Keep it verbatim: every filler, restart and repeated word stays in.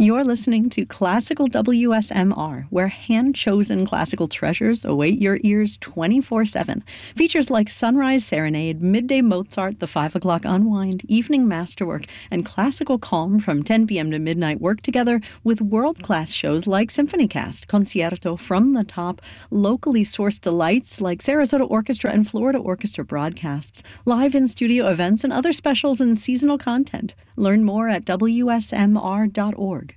You're listening to Classical W S M R, where hand-chosen classical treasures await your ears twenty-four seven. Features like Sunrise Serenade, Midday Mozart, The five o'clock Unwind, Evening Masterwork, and Classical Calm from ten p.m. to midnight work together with world-class shows like SymphonyCast, Concierto, From the Top, locally sourced delights like Sarasota Orchestra and Florida Orchestra broadcasts, live in-studio events, and other specials and seasonal content. Learn more at W S M R dot org.